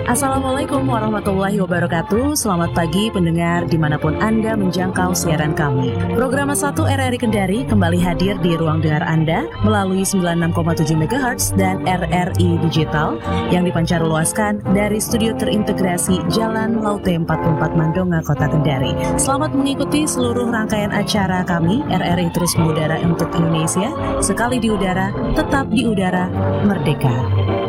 Assalamualaikum warahmatullahi wabarakatuh. Selamat pagi pendengar dimanapun Anda menjangkau siaran kami. Program 1 RRI Kendari kembali hadir di ruang dengar Anda melalui 96,7 MHz dan RRI Digital yang dipancarluaskan dari studio terintegrasi Jalan Laute 44 Mandonga, Kota Kendari. Selamat mengikuti seluruh rangkaian acara kami. RRI terus mengudara untuk Indonesia. Sekali di udara, tetap di udara, merdeka.